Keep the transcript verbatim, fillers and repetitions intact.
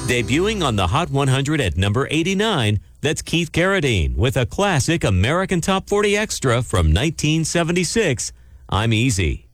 Debuting on the Hot one hundred at number eighty-nine, that's Keith Carradine with a classic American Top forty Extra from nineteen seventy-six, I'm Easy.